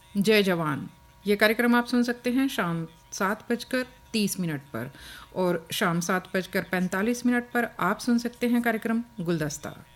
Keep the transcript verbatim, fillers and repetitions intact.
जय जवान। ये कार्यक्रम आप सुन सकते हैं शाम सात बजकर तीस मिनट पर, और शाम सात बजकर पैंतालीस मिनट पर आप सुन सकते हैं कार्यक्रम गुलदस्ता।